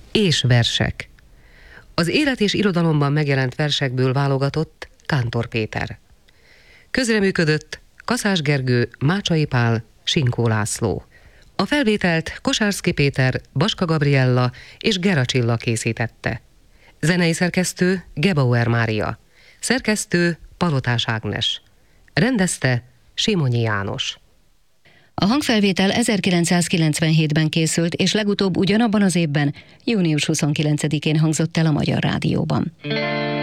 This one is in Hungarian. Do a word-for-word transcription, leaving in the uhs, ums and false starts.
és versek. Az élet és irodalomban megjelent versekből válogatott Kántor Péter. Közreműködött Kaszás Gergő, Mácsai Pál, Sinkó László. A felvételt Kosárszky Péter, Baska Gabriella és Gera Csilla készítette. Zenei szerkesztő Gebauer Mária. Szerkesztő Palotás Ágnes. Rendezte Simonyi János. A hangfelvétel ezerkilencszázkilencvenhétben készült, és legutóbb ugyanabban az évben, június huszonkilencedikén hangzott el a Magyar Rádióban.